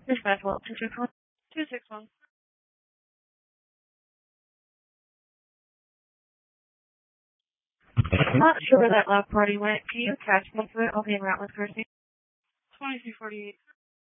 Dispatch, well, 261. 261. I'm not sure where that last party went. Can you attach me to it? I'll be in route with Kirsty. 2348.